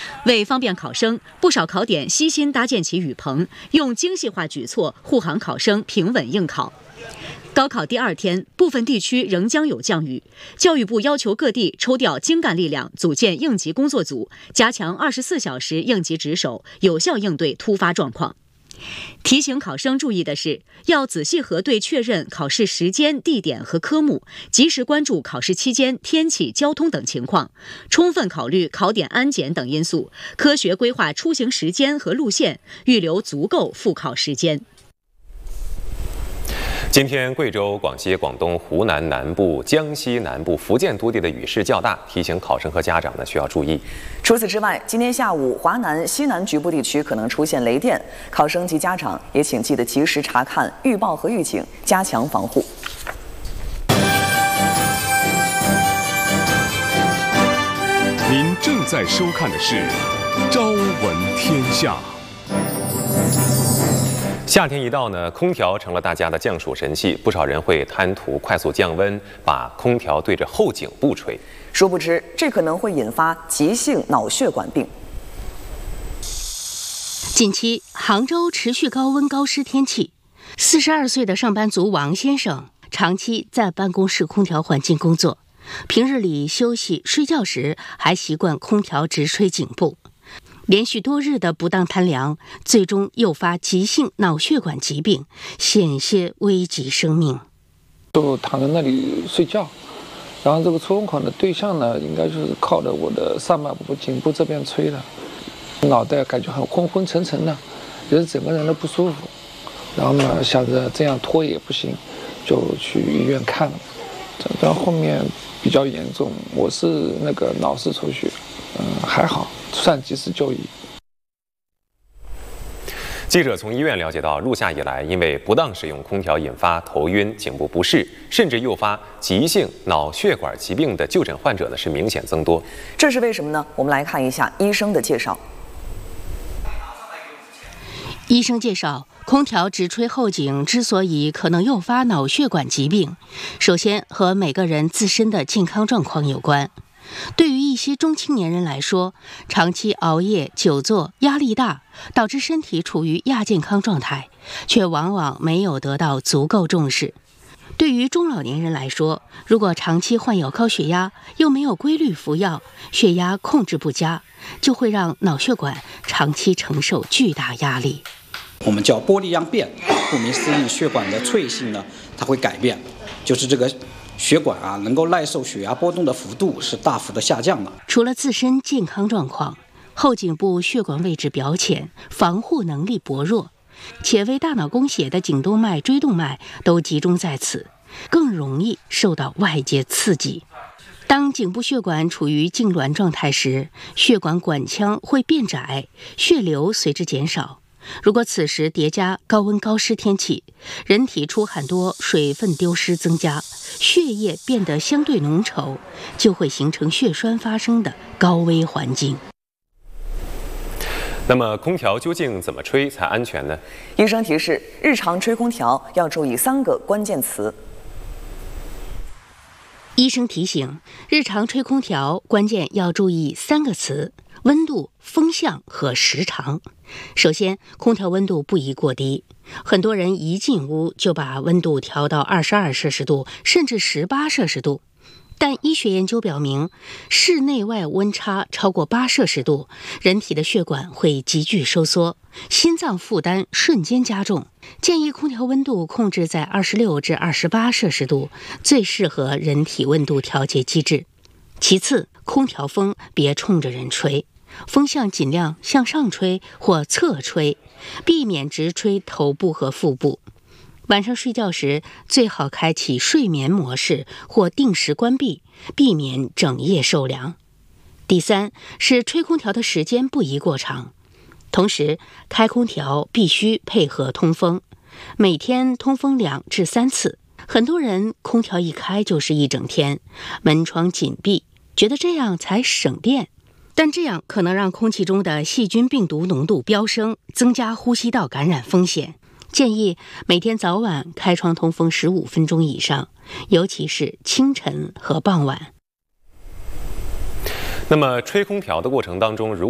为方便考生，不少考点悉心搭建起雨棚，用精细化举措护航考生平稳应考。高考第2天，部分地区仍将有降雨。教育部要求各地抽调精干力量，组建应急工作组，加强24小时应急值守，有效应对突发状况。提醒考生注意的是，要仔细核对确认考试时间、地点和科目，及时关注考试期间天气、交通等情况，充分考虑考点安检等因素，科学规划出行时间和路线，预留足够复考时间。 今天，贵州、广西、广东、湖南南部、江西南部、福建多地的雨势较大，提醒考生和家长呢需要注意。 除此之外，今天下午华南、西南局部地区可能出现雷电，考生及家长也请记得及时查看预报和预警，加强防护。 您正在收看的是《朝闻天下》。 夏天一到呢，空调成了大家的降暑神器，不少人会贪图快速降温，把空调对着后颈部吹。 殊不知，这可能会引发急性脑血管病。 近期，杭州持续高温高湿天气。42岁的上班族王先生长期在办公室空调环境工作，平日里休息睡觉时还习惯空调直吹颈部。连续多日的不当贪凉，最终诱发急性脑血管疾病，险些危及生命。 就躺在那里睡觉，然后这个吹风孔的对象呢，应该就是靠着我的上半部颈部这边吹的，脑袋感觉很昏昏沉沉的，人整个人都不舒服。然后呢，想着这样拖也不行，就去医院看了。到后面比较严重，我是那个脑室抽血，还好，算及时就医。 记者从医院了解到，入夏以来，因为不当使用空调引发头晕、颈部不适，甚至诱发急性脑血管疾病的就诊患者呢是明显增多。 这是为什么呢？我们来看一下医生的介绍。 医生介绍，空调直吹后颈之所以可能诱发脑血管疾病，首先和每个人自身的健康状况有关。对于一些中青年人来说，长期熬夜、久坐、压力大，导致身体处于亚健康状态，却往往没有得到足够重视。对于中老年人来说，如果长期患有高血压，又没有规律服药，血压控制不佳，就会让脑血管长期承受巨大压力。 我们叫玻璃样变，顾名思义，血管的脆性呢，它会改变，就是这个血管啊，能够耐受血压波动的幅度是大幅的下降了。 除了自身健康状况，后颈部血管位置表浅，防护能力薄弱，且为大脑供血的颈动脉、椎动脉都集中在此，更容易受到外界刺激。当颈部血管处于痉挛状态时，血管管腔会变窄，血流随之减少。如果此时叠加高温高湿天气，人体出汗多，水分丢失增加，血液变得相对浓稠，就会形成血栓发生的高危环境。 那么空调究竟怎么吹才安全呢？ 医生提示，日常吹空调要注意3个关键词。 医生提醒，日常吹空调关键要注意3个词：温度、风向和时长。首先，空调温度不宜过低。很多人一进屋就把温度调到22摄氏度，甚至18摄氏度。但医学研究表明，室内外温差超过8摄氏度，人体的血管会急剧收缩，心脏负担瞬间加重。建议空调温度控制在26至28摄氏度，最适合人体温度调节机制。其次，空调风别冲着人吹，风向尽量向上吹或侧吹，避免直吹头部和腹部。晚上睡觉时最好开启睡眠模式或定时关闭，避免整夜受凉。第三是吹空调的时间不宜过长，同时开空调必须配合通风，每天通风2至3次。很多人空调一开就是一整天，门窗紧闭，觉得这样才省电，但这样可能让空气中的细菌病毒浓度飙升，增加呼吸道感染风险。建议每天早晚开窗通风15分钟以上，尤其是清晨和傍晚。 那么吹空调的过程当中，如